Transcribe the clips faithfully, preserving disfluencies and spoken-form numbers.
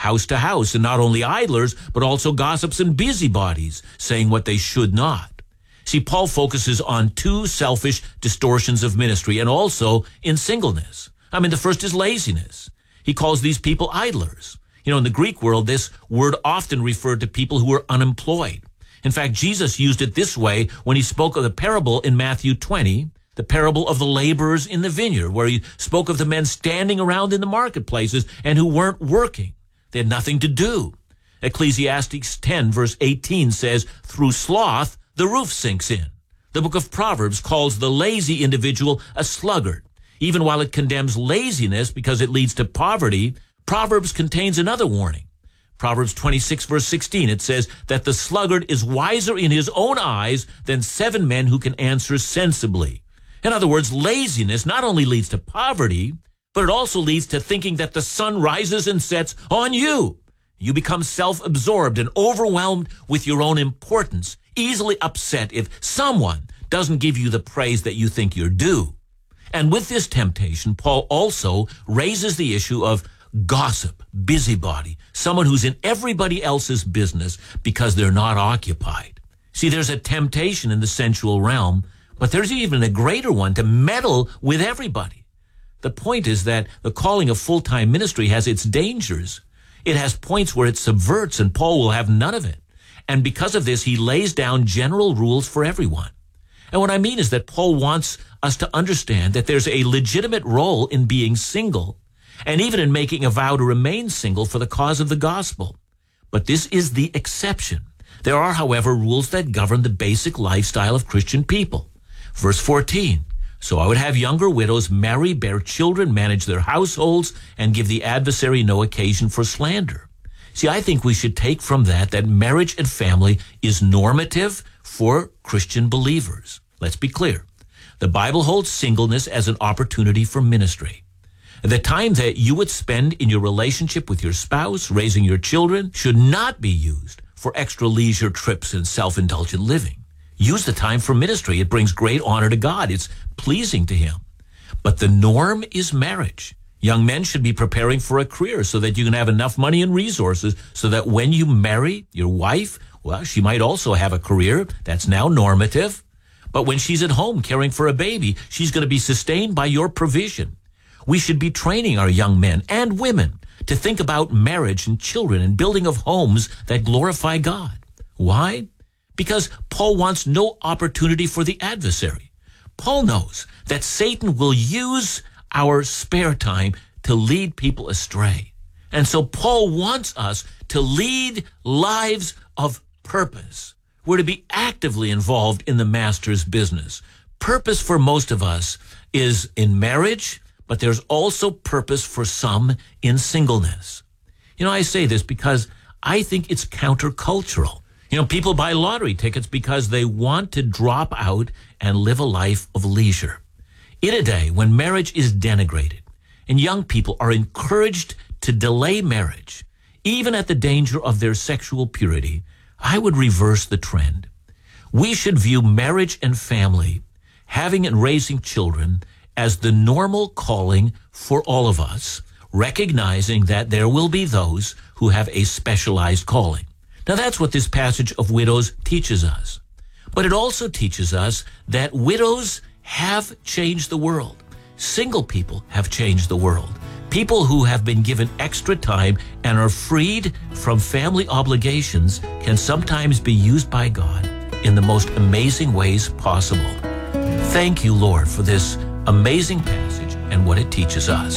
house to house, and not only idlers, but also gossips and busybodies, saying what they should not. See, Paul focuses on two selfish distortions of ministry and also in singleness. I mean, the first is laziness. He calls these people idlers. You know, in the Greek world, this word often referred to people who were unemployed. In fact, Jesus used it this way when he spoke of the parable in Matthew twenty, the parable of the laborers in the vineyard, where he spoke of the men standing around in the marketplaces and who weren't working. They had nothing to do. Ecclesiastes ten, verse eighteen says, through sloth, the roof sinks in. The book of Proverbs calls the lazy individual a sluggard. Even while it condemns laziness because it leads to poverty, Proverbs contains another warning. Proverbs twenty-six, verse sixteen, it says that the sluggard is wiser in his own eyes than seven men who can answer sensibly. In other words, laziness not only leads to poverty, but it also leads to thinking that the sun rises and sets on you. You become self-absorbed and overwhelmed with your own importance, easily upset if someone doesn't give you the praise that you think you're due. And with this temptation, Paul also raises the issue of gossip, busybody, someone who's in everybody else's business because they're not occupied. See, there's a temptation in the sensual realm, but there's even a greater one to meddle with everybody. The point is that the calling of full-time ministry has its dangers. It has points where it subverts, and Paul will have none of it. And because of this, he lays down general rules for everyone. And what I mean is that Paul wants us to understand that there's a legitimate role in being single, and even in making a vow to remain single for the cause of the gospel. But this is the exception. There are, however, rules that govern the basic lifestyle of Christian people. Verse fourteen, so I would have younger widows marry, bear children, manage their households, and give the adversary no occasion for slander. See, I think we should take from that that marriage and family is normative for Christian believers. Let's be clear. The Bible holds singleness as an opportunity for ministry. The time that you would spend in your relationship with your spouse, raising your children, should not be used for extra leisure trips and self-indulgent living. Use the time for ministry. It brings great honor to God. It's pleasing to Him. But the norm is marriage. Young men should be preparing for a career so that you can have enough money and resources so that when you marry your wife, well, she might also have a career. That's now normative. But when she's at home caring for a baby, she's going to be sustained by your provision. We should be training our young men and women to think about marriage and children and building of homes that glorify God. Why? Because Paul wants no opportunity for the adversary. Paul knows that Satan will use our spare time to lead people astray. And so Paul wants us to lead lives of purpose. We're to be actively involved in the master's business. Purpose for most of us is in marriage, but there's also purpose for some in singleness. You know, I say this because I think it's countercultural. You know, people buy lottery tickets because they want to drop out and live a life of leisure. In a day when marriage is denigrated and young people are encouraged to delay marriage, even at the danger of their sexual purity, I would reverse the trend. We should view marriage and family, having and raising children, as the normal calling for all of us, recognizing that there will be those who have a specialized calling. Now, that's what this passage of widows teaches us. But it also teaches us that widows have changed the world. Single people have changed the world. People who have been given extra time and are freed from family obligations can sometimes be used by God in the most amazing ways possible. Thank you, Lord, for this amazing passage and what it teaches us.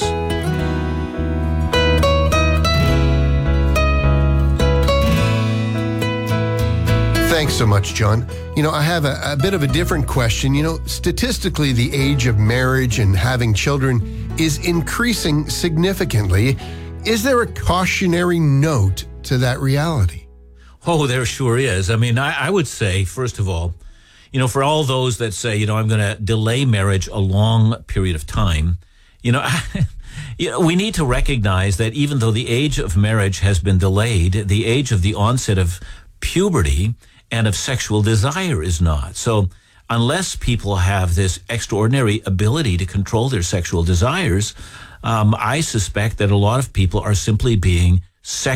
Thanks so much, John. You know, I have a, a bit of a different question. You know, statistically, the age of marriage and having children is increasing significantly. Is there a cautionary note to that reality? Oh, there sure is. I mean, I, I would say, first of all, you know, for all those that say, you know, I'm going to delay marriage a long period of time, you know, you know, we need to recognize that even though the age of marriage has been delayed, the age of the onset of puberty and of sexual desire is not. So unless people have this extraordinary ability to control their sexual desires, um, I suspect that a lot of people are simply being